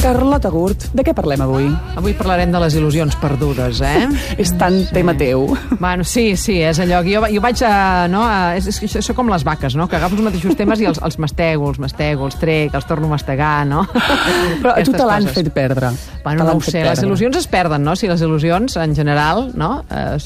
Carlota Gurt, de què parlem avui? Avui parlarem de les il·lusions perdudes, És tan tema teu. Bueno, sí, és allò que jo vaig a... No, és com les vaques, no? Que agafo els mateixos temes i els mastego, els trec, els torno a mastegar, no? Però a tu te l'han fet perdre. Bueno, no ho sé, les il·lusions es perden, no? Si les il·lusions, en general, no?